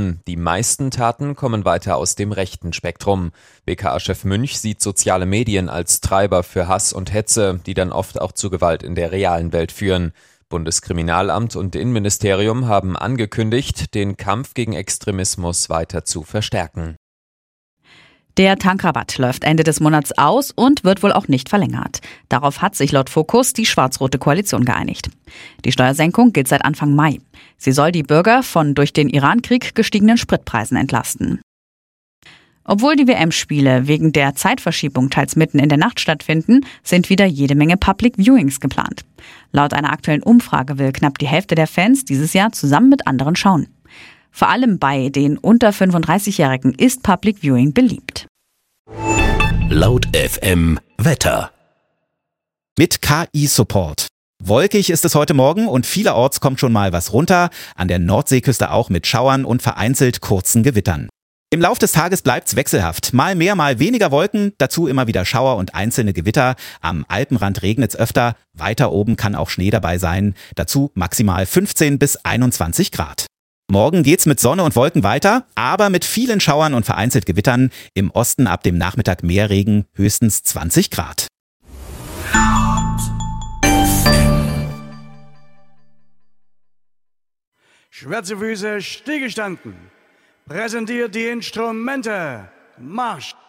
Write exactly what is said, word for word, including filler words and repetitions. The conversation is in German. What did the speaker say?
Westen. Die meisten Taten kommen weiter aus dem rechten Spektrum. B K A-Chef Münch sieht soziale Medien als Treiber für Hass und Hetze, die dann oft auch zu Gewalt in der realen Welt führen. Bundeskriminalamt und Innenministerium haben angekündigt, den Kampf gegen Extremismus weiter zu verstärken. Der Tankrabatt läuft Ende des Monats aus und wird wohl auch nicht verlängert. Darauf hat sich laut Fokus die schwarz-rote Koalition geeinigt. Die Steuersenkung gilt seit Anfang Mai. Sie soll die Bürger von durch den Iran-Krieg gestiegenen Spritpreisen entlasten. Obwohl die W M-Spiele wegen der Zeitverschiebung teils mitten in der Nacht stattfinden, sind wieder jede Menge Public Viewings geplant. Laut einer aktuellen Umfrage will knapp die Hälfte der Fans dieses Jahr zusammen mit anderen schauen. Vor allem bei den unter fünfunddreißigjährigen ist Public Viewing beliebt. Laut F M Wetter. Mit K I-Support. Wolkig ist es heute Morgen und vielerorts kommt schon mal was runter, an der Nordseeküste auch mit Schauern und vereinzelt kurzen Gewittern. Im Lauf des Tages bleibt's wechselhaft. Mal mehr, mal weniger Wolken, dazu immer wieder Schauer und einzelne Gewitter. Am Alpenrand regnet's öfter, weiter oben kann auch Schnee dabei sein. Dazu maximal fünfzehn bis einundzwanzig Grad. Morgen geht's mit Sonne und Wolken weiter, aber mit vielen Schauern und vereinzelt Gewittern. Im Osten ab dem Nachmittag mehr Regen, höchstens zwanzig Grad. Schwätze Füße stillgestanden. Präsentiert die Instrumente. Marsch!